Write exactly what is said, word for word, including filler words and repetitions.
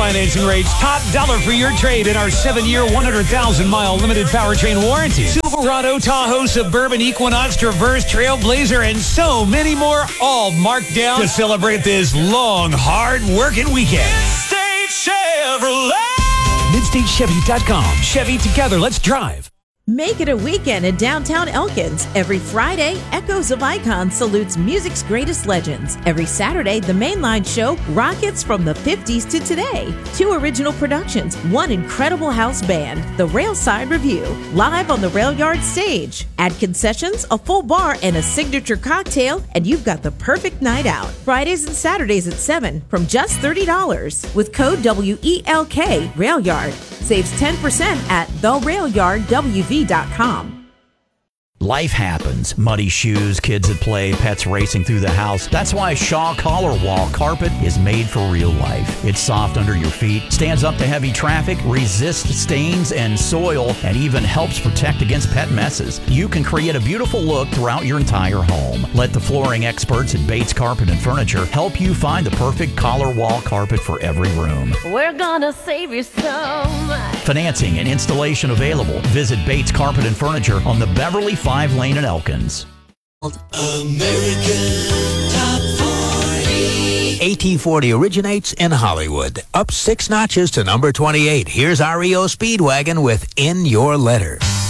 financing rates. Top dollar for your trade in our seven-year, one hundred thousand mile limited powertrain warranty. Silverado, Tahoe, Suburban, Equinox, Traverse, Trailblazer, and so many more, all marked down to celebrate this long, hard-working weekend. Midstate Chevrolet. Midstate Chevy dot com. Chevy, together, let's drive. Make it a weekend in downtown Elkins. Every Friday, Echoes of Icons salutes music's greatest legends. Every Saturday, the Mainline Show rockets from the fifties to today. Two original productions, one incredible house band, The Railside Review, live on the Rail Yard stage. Add concessions, a full bar, and a signature cocktail, and you've got the perfect night out. Fridays and Saturdays at seven from just thirty dollars. With code W E L K, Rail Yard. Saves ten percent at the rail yard w v dot com. Life happens. Muddy shoes, kids at play, pets racing through the house. That's why Shaw Collar Wall Carpet is made for real life. It's soft under your feet, stands up to heavy traffic, resists stains and soil, and even helps protect against pet messes. You can create a beautiful look throughout your entire home. Let the flooring experts at Bates Carpet and Furniture help you find the perfect collar wall carpet for every room. We're gonna save you so much. Financing and installation available. Visit Bates Carpet and Furniture on the Beverly Five Lane in Elkins. American Top forty. A T forty originates in Hollywood. Up six notches to number twenty-eight. Here's R E O Speedwagon with In Your Letter.